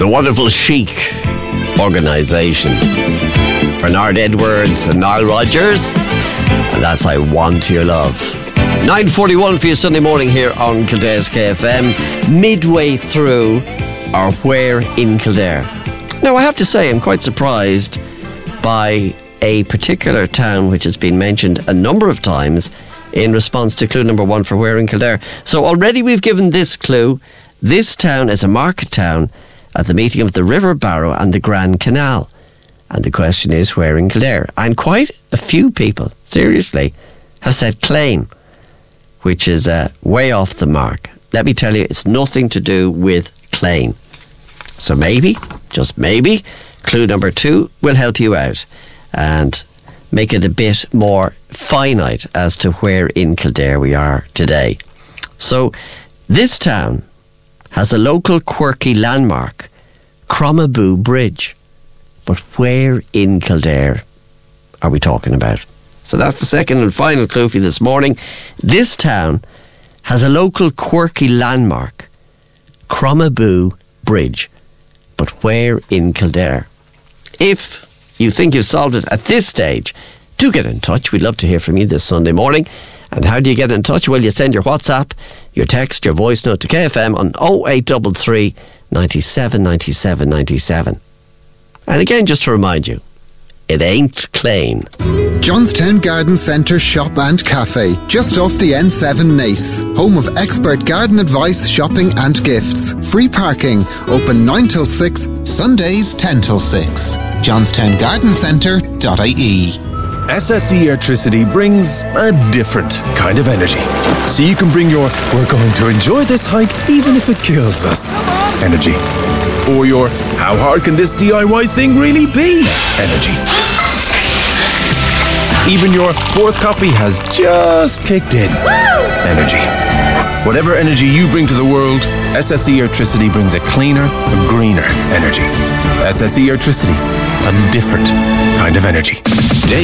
the wonderful Chic organisation. Bernard Edwards and Nile Rodgers, and that's I Want Your Love. 9:41 for your Sunday morning here on Kildare's KFM, midway through our Where in Kildare. Now I have to say I'm quite surprised by a particular town which has been mentioned a number of times in response to clue number 1 for Where in Kildare. So already we've given this clue. This town is a market town at the meeting of the River Barrow and the Grand Canal. And the question is, where in Kildare? And quite a few people, seriously, have said Clane, which is way off the mark. Let me tell you, it's nothing to do with Clane. So maybe, just maybe, clue number 2 will help you out and make it a bit more finite as to where in Kildare we are today. So, this town has a local quirky landmark, Cromaboo Bridge. But where in Kildare are we talking about? So that's the second and final clue for you this morning. This town has a local quirky landmark, Cromaboo Bridge. But where in Kildare? If you think you've solved it at this stage, do get in touch. We'd love to hear from you this Sunday morning. And how do you get in touch? Well, you send your WhatsApp, your text, your voice note to KFM on 0833 97 97 97. And again, just to remind you, it ain't Clane. Johnstown Garden Centre Shop and Cafe, just off the N7 Nace. Home of expert garden advice, shopping and gifts. Free parking, open 9 till 6, Sundays 10 till 6. johnstowngardencentre.ie. SSE Airtricity brings a different kind of energy. So you can bring your "we're going to enjoy this hike even if it kills us" energy. Or your "how hard can this DIY thing really be" energy. Even your fourth coffee has just kicked in energy. Whatever energy you bring to the world, SSE Airtricity brings a cleaner, a greener energy. SSE Airtricity, a different kind of energy. Stay